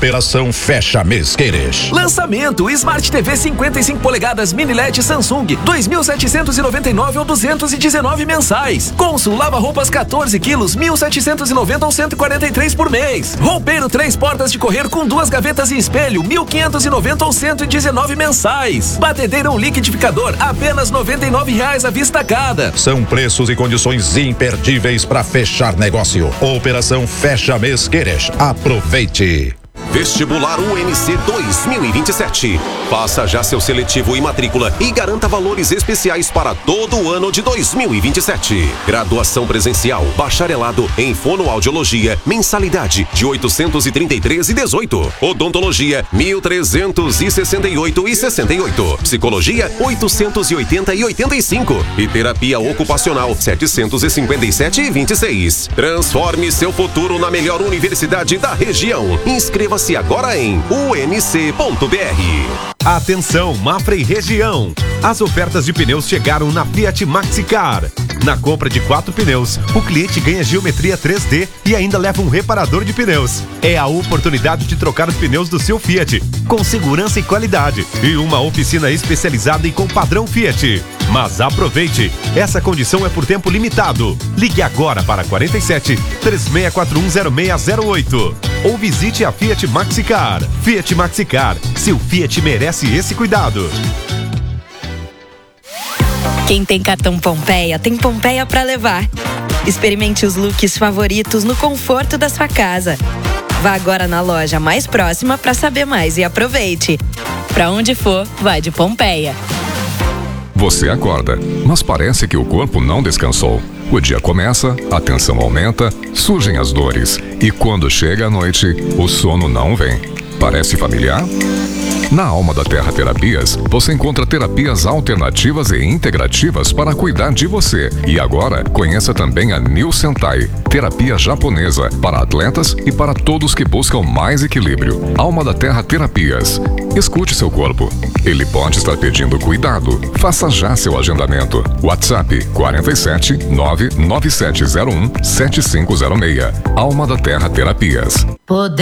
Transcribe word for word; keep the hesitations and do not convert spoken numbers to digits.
Operação Fecha Mês Queires. Lançamento Smart T V cinquenta e cinco polegadas Mini L E D Samsung, dois mil setecentos e noventa e nove ou duzentos e dezenove mensais. Consul lava-roupas quatorze quilos, mil setecentos e noventa ou cento e quarenta e três por mês. Roupeiro três portas de correr com duas gavetas e espelho, mil quinhentos e noventa ou cento e dezenove mensais. Batedeira ou liquidificador, apenas noventa e nove reais à vista cada. São preços e condições imperdíveis para fechar negócio. Operação Fecha Mês Queires. Aproveite. Vestibular U N C dois mil e vinte e sete. Faça já seu seletivo e matrícula e garanta valores especiais para todo o ano de dois mil e vinte e sete. Graduação presencial, bacharelado em fonoaudiologia, mensalidade de oitocentos e trinta e três e dezoito. Odontologia, mil trezentos e sessenta e oito e sessenta e oito. Psicologia, oitocentos e oitenta e oitenta e cinco. E terapia ocupacional, setecentos e cinquenta e sete e vinte e seis. Transforme seu futuro na melhor universidade da região. Inscreva-se agora em u n c ponto b r. Atenção, Mafra e região! As ofertas de pneus chegaram na Fiat Maxicar. Na compra de quatro pneus, o cliente ganha geometria três D e ainda leva um reparador de pneus. É a oportunidade de trocar os pneus do seu Fiat, com segurança e qualidade. E uma oficina especializada e com padrão Fiat. Mas aproveite, essa condição é por tempo limitado. Ligue agora para quarenta e sete, três seis quatro um, zero seis zero oito ou visite a Fiat Maxicar. Fiat Maxicar, seu Fiat merece esse cuidado. Quem tem cartão Pompeia, tem Pompeia para levar. Experimente os looks favoritos no conforto da sua casa. Vá agora na loja mais próxima para saber mais e aproveite. Para onde for, vai de Pompeia. Você acorda, mas parece que o corpo não descansou. O dia começa, a tensão aumenta, surgem as dores. E quando chega a noite, o sono não vem. Parece familiar? Na Alma da Terra Terapias, você encontra terapias alternativas e integrativas para cuidar de você. E agora, conheça também a New Sentai, terapia japonesa para atletas e para todos que buscam mais equilíbrio. Alma da Terra Terapias. Escute seu corpo. Ele pode estar pedindo cuidado. Faça já seu agendamento. WhatsApp quarenta e sete, nove nove sete zero um, sete cinco zero seis. Alma da Terra Terapias. Poder